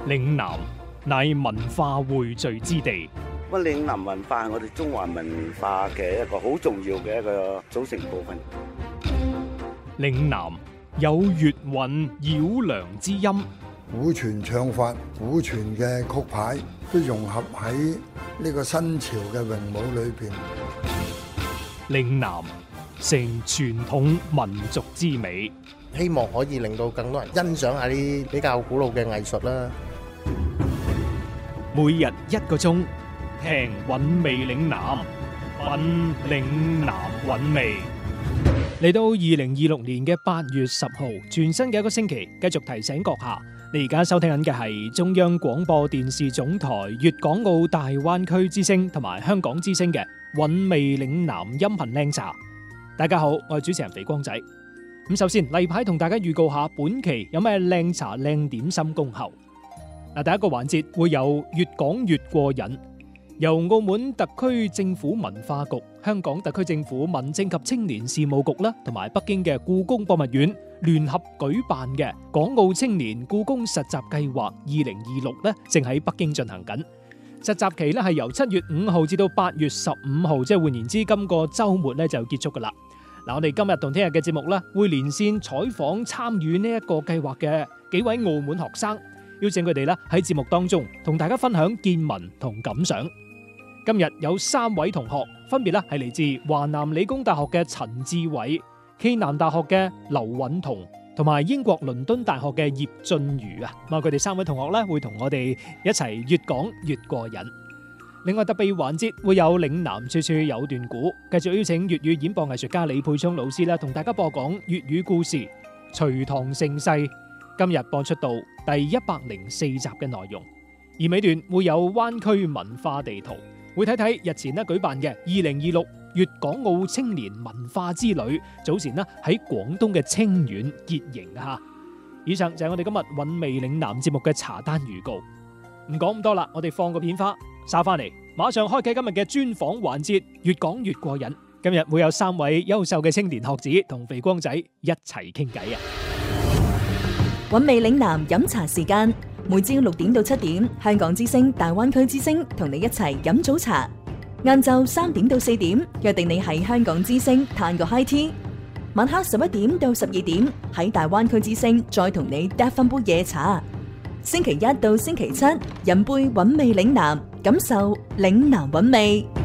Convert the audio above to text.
嶺南乃文化匯聚之地。 咁嶺南文化係我哋中華文化嘅一個好重要嘅一個組成部分。 嶺南有粵韻繞梁之音， 古傳唱法、古傳嘅曲牌都融合喺呢個新潮嘅詠舞裏邊。 嶺南成傳統民族之美， 希望可以令到更多人欣賞下啲比較古老嘅藝術啦。 每日1個鐘，聽韻味嶺南，品嶺南韻味。嚟到2026年嘅8月10號，全新嘅一個星期，繼續提醒閣下，你而家收聽緊嘅係中央廣播電視總台粵港澳大灣區之聲同埋香港之聲嘅韻味嶺南音頻靚茶。大家好，我係主持人肥光仔。咁首先例牌同大家預告下本期有咩靚茶靚點心恭候。第一個環節會有越講越過癮，由澳門特區政府文化局、香港特區政府民政及青年事務局啦，同埋北京嘅故宮博物院聯合舉辦嘅港澳青年故宮實習計劃2026咧，正喺北京進行緊。實習期咧係由7月5號至到8月15號，即係換言之，今個週末咧就結束噶啦。我哋今日同聽日嘅節目咧，會連線採訪參與呢一個計劃嘅幾位澳門學生，邀請佢哋咧喺節目當中同大家分享見聞同感想。今日有3位同學，分別咧係嚟自華南理工大學嘅陳志偉、暨南大學嘅劉允彤，同埋英國倫敦大學嘅葉俊如啊。咁佢哋3位同學咧會同我哋一齊越講越過癮。另外特別環節會有嶺南處處有段古，繼續邀請粵語演播藝術家李佩聰老師啦，同大家播講粵語故事《隋唐盛世》。今日播出到第104集嘅內容，而尾段會有灣區文化地圖，會睇睇日前舉辦嘅2026粵港澳青年文化之旅，早前喺廣東嘅清遠結營啊！以上就係我哋今日韻味嶺南節目嘅茶單預告。唔講咁多啦，我哋放個片花，稍翻嚟，馬上開啟今日嘅專訪環節，越講越過癮。今日會有3位優秀嘅青年學子同肥光仔一齊傾偈啊！ 韻味嶺南飲茶時間，每朝6點到7點，香港之聲、大灣區之聲同你一齊飲早茶。晏晝3點到4點，約定你喺香港之聲嘆個 high tea。晚黑11點到12點，喺大灣區之聲再同你嗒翻杯夜茶。星期1到星期7，飲杯韻味嶺南，感受嶺南韻味。